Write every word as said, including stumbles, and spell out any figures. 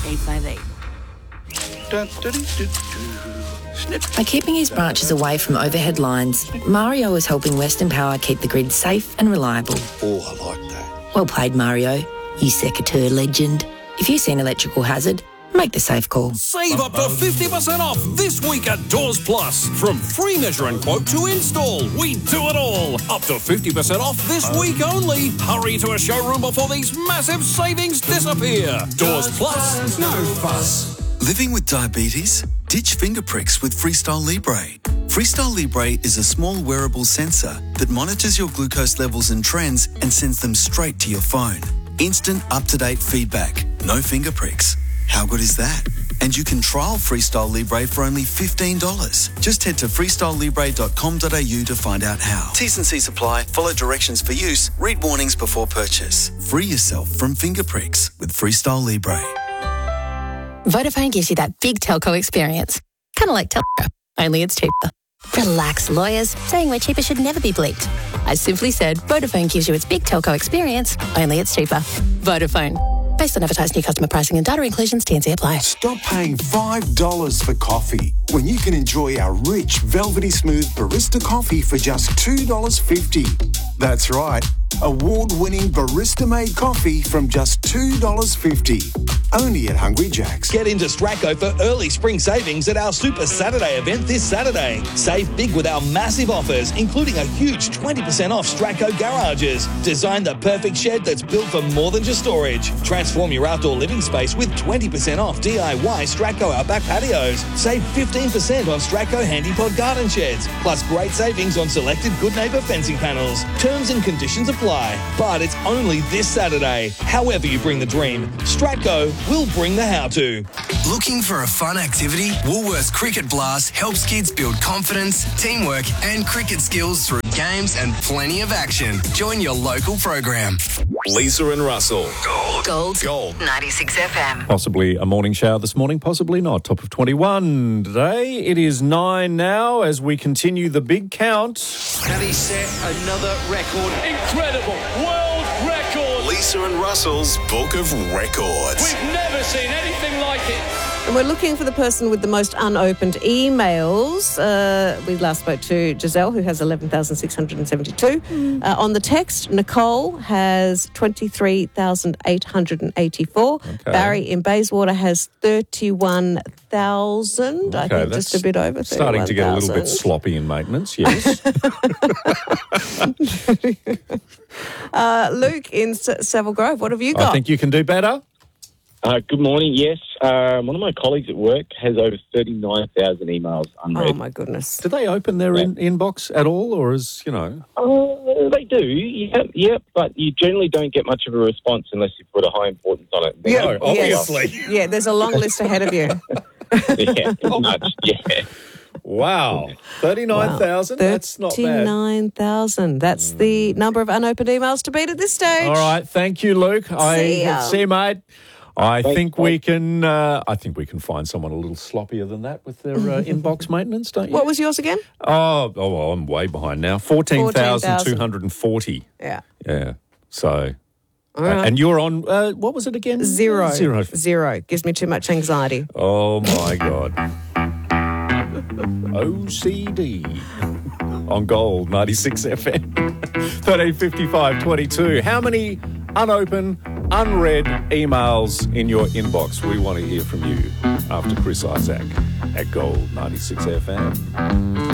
eight five eight. By keeping his branches away from overhead lines, Mario is helping Western Power keep the grid safe and reliable. Oh, I like that. Well played, Mario, you secateur legend. If you see an electrical hazard, make the safe call. Save up to fifty percent off this week at Doors Plus. From free measure and quote to install, we do it all. Up to fifty percent off this week only. Hurry to a showroom before these massive savings disappear. Doors Plus, no fuss. Living with diabetes? Ditch finger pricks with Freestyle Libre. Freestyle Libre is a small wearable sensor that monitors your glucose levels and trends and sends them straight to your phone. Instant, up-to-date feedback. No finger pricks. How good is that? And you can trial Freestyle Libre for only fifteen dollars. Just head to freestyle libre dot com dot a u to find out how. T's and C's apply. Follow directions for use. Read warnings before purchase. Free yourself from finger pricks with Freestyle Libre. Vodafone gives you that big telco experience. Kind of like Telco, only it's cheaper. Relax, lawyers. Saying we're cheaper should never be bleeped. I simply said Vodafone gives you its big telco experience, only it's cheaper. Vodafone. Based on advertised new customer pricing and data inclusions, T and C apply. Stop paying five dollars for coffee when you can enjoy our rich, velvety smooth barista coffee for just two dollars fifty. That's right. Award-winning barista-made coffee from just two dollars fifty. Only at Hungry Jack's. Get into Stracco for early spring savings at our Super Saturday event this Saturday. Save big with our massive offers, including a huge twenty percent off Stracco garages. Design the perfect shed that's built for more than just storage. Transform your outdoor living space with twenty percent off D I Y Stracco Outback patios. Save fifteen percent on Stracco HandyPod garden sheds. Plus great savings on selected Good Neighbour fencing panels. Terms and conditions apply. But it's only this Saturday. However you bring the dream, Stratco will bring the how-to. Looking for a fun activity? Woolworths Cricket Blast helps kids build confidence, teamwork and cricket skills through games and plenty of action. Join your local program. Lisa and Russell. Gold. Gold. Gold. ninety-six F M. Possibly a morning shower this morning, possibly not. Top of twenty-one today. It is nine now as we continue the big count. Can he set another record? Incredible world record. Lisa and Russell's Book of Records. We've never seen anything like it. And we're looking for the person with the most unopened emails. Uh, we last spoke to Giselle, who has eleven thousand six hundred seventy-two. Mm. Uh, on the text, Nicole has twenty-three thousand eight hundred eighty-four. Okay. Barry in Bayswater has thirty-one thousand. Okay, I think just a bit over thirty-one thousand. Starting to get a little bit sloppy in maintenance, yes. uh, Luke in S- Savile Grove, what have you got? I think you can do better. Uh, good morning. Yes, um, one of my colleagues at work has over thirty-nine thousand emails unread. Oh, my goodness. Do they open their in- inbox at all, or is, you know? Uh, they do, yeah, yeah, but you generally don't get much of a response unless you put a high importance on it. Yeah, no, obviously. Yes. Yeah, there's a long list ahead of you. Yeah, pretty much, yeah. Wow. thirty-nine thousand? Wow. That's not bad. thirty-nine thousand. That's mm. the number of unopened emails to beat at this stage. All right. Thank you, Luke. See I ya. See you, mate. I Thanks, think mate. we can. Uh, I think we can find someone a little sloppier than that with their uh, inbox maintenance, don't you? What was yours again? Oh, oh, well, I'm way behind now. Fourteen thousand two hundred and forty. Yeah. Yeah. So. All right. Uh, and you're on. Uh, what was it again? Zero. Zero. Zero. Gives me too much anxiety. Oh my God. O C D on Gold ninety-six F M. thirteen fifty-five twenty-two. How many unopened, unread emails in your inbox? We want to hear from you after Chris Isaac at Gold ninety-six F M.